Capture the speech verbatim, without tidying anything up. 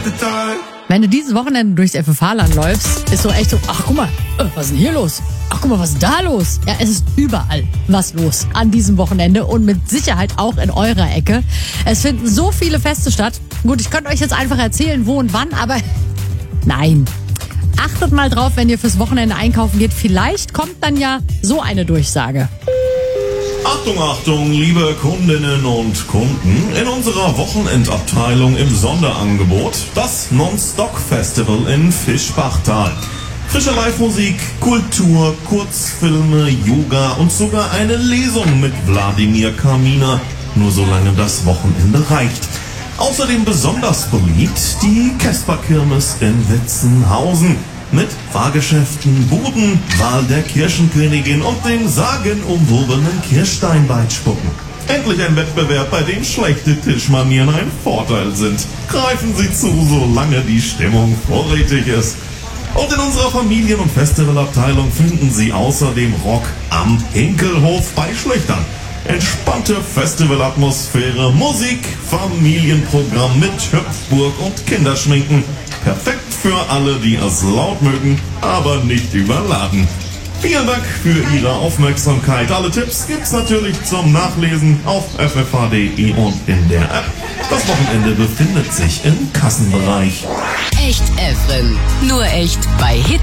Wenn du dieses Wochenende durchs F F H-Land läufst, ist so echt so, ach guck mal, äh, was ist denn hier los? Ach guck mal, was ist da los? Ja, es ist überall was los an diesem Wochenende und mit Sicherheit auch in eurer Ecke. Es finden so viele Feste statt. Gut, ich könnte euch jetzt einfach erzählen, wo und wann, aber nein. Achtet mal drauf, wenn ihr fürs Wochenende einkaufen geht. Vielleicht kommt dann ja so eine Durchsage. Achtung, Achtung, liebe Kundinnen und Kunden, in unserer Wochenendabteilung im Sonderangebot das Non-Stop-Festival in Fischbachtal. Frische Live-Musik, Kultur, Kurzfilme, Yoga und sogar eine Lesung mit Wladimir Kaminer, nur solange das Wochenende reicht. Außerdem besonders beliebt die Kesperkirmes in Witzenhausen. Mit Fahrgeschäften, Buden, Wahl der Kirschenkönigin und dem sagenumwobenen Kirschsteinbeitspuppen. Endlich ein Wettbewerb, bei dem schlechte Tischmanieren ein Vorteil sind. Greifen Sie zu, solange die Stimmung vorrätig ist. Und in unserer Familien- und Festivalabteilung finden Sie außerdem Rock am Hinkelhof bei Schlüchtern. Entspannte Festivalatmosphäre, Musik, Familienprogramm mit Hüpfburg und Kinderschminken. Perfekt für alle, die es laut mögen, aber nicht überladen. Vielen Dank für Ihre Aufmerksamkeit. Alle Tipps gibt's natürlich zum Nachlesen auf f f h punkt d e und in der App. Das Wochenende befindet sich im Kassenbereich. Echt Efren. Nur echt bei Hit